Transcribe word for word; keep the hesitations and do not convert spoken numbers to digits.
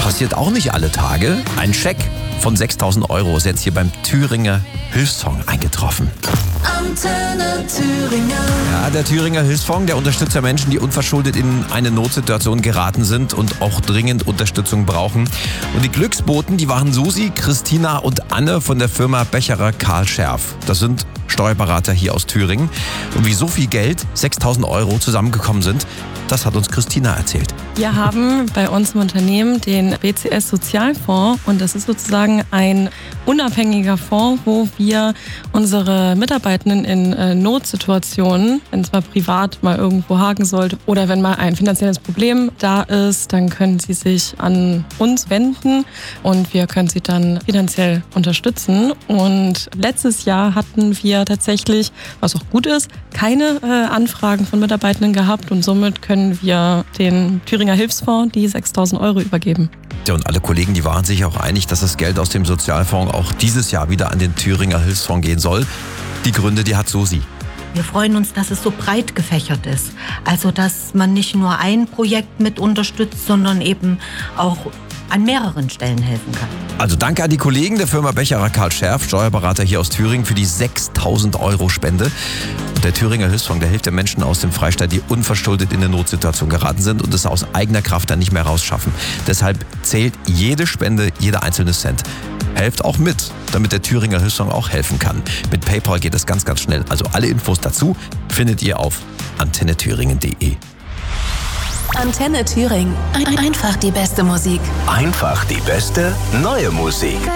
passiert auch nicht alle Tage. Ein Scheck von sechstausend Euro ist jetzt hier beim Thüringer Hilfsfonds eingetroffen. Antenne Thüringen. Ja, der Thüringer Hilfsfonds, der unterstützt ja Menschen, die unverschuldet in eine Notsituation geraten sind und auch dringend Unterstützung brauchen. Und die Glücksboten, die waren Susi, Christina und Anne von der Firma Becherer Karl Scherf. Das sind Steuerberater hier aus Thüringen. Und wie so viel Geld, sechstausend Euro, zusammengekommen sind, das hat uns Christina erzählt. Wir haben bei uns im Unternehmen den B C S Sozialfonds und das ist sozusagen ein unabhängiger Fonds, wo wir unsere Mitarbeitenden in äh, Notsituationen, wenn es mal privat mal irgendwo haken sollte oder wenn mal ein finanzielles Problem da ist, dann können sie sich an uns wenden und wir können sie dann finanziell unterstützen. Und letztes Jahr hatten wir tatsächlich, was auch gut ist, keine äh, Anfragen von Mitarbeitenden gehabt und somit können wir den Thüringer Hilfsfonds die sechstausend Euro übergeben. Ja, und alle Kollegen, die waren sich auch einig, dass das Geld aus dem Sozialfonds auch dieses Jahr wieder an den Thüringer Hilfsfonds gehen soll. Die Gründe, die hat Susi. Wir freuen uns, dass es so breit gefächert ist. Also, dass man nicht nur ein Projekt mit unterstützt, sondern eben auch an mehreren Stellen helfen kann. Also danke an die Kollegen der Firma Becherer Karl Scherf, Steuerberater hier aus Thüringen, für die sechstausend Euro Spende. Und der Thüringer Hilfsfonds, der hilft den Menschen aus dem Freistaat, die unverschuldet in eine Notsituation geraten sind und es aus eigener Kraft dann nicht mehr rausschaffen. Deshalb zählt jede Spende, jeder einzelne Cent. Helft auch mit, damit der Thüringer Hilfsfonds auch helfen kann. Mit PayPal geht das ganz, ganz schnell. Also alle Infos dazu findet ihr auf antenne thüringen punkt de. Antenne Thüringen. Einfach die beste Musik. Einfach die beste neue Musik.